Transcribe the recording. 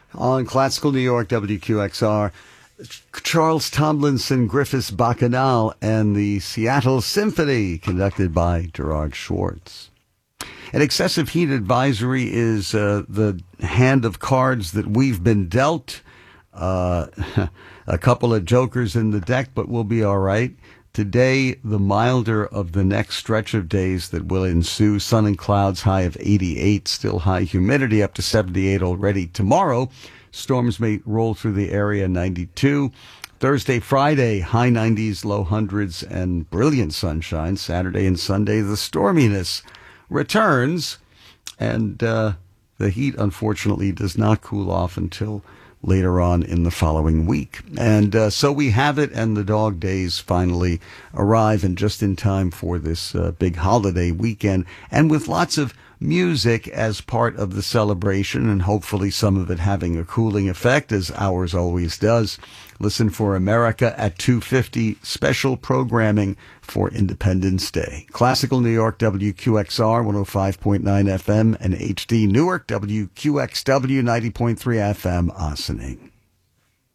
On Classical New York, WQXR, Charles Tomlinson Griffiths Bacchanal and the Seattle Symphony, conducted by Gerard Schwartz. An excessive heat advisory is the hand of cards that we've been dealt. A couple of jokers in the deck, but we'll be all right. Today, the milder of the next stretch of days that will ensue. Sun and clouds, high of 88. Still high humidity, up to 78 already. Tomorrow, storms may roll through the area, 92. Thursday, Friday, high 90s, low hundreds, and brilliant sunshine. Saturday and Sunday, the storminess returns. And the heat, unfortunately, does not cool off until later on in the following week. And so we have it, and the dog days finally arrive, and just in time for this big holiday weekend, and with lots of music as part of the celebration, and hopefully some of it having a cooling effect, as ours always does. Listen for America at 2:50, special programming for Independence Day. Classical New York, WQXR 105.9 FM, and HD Newark, WQXW 90.3 FM, Ossining.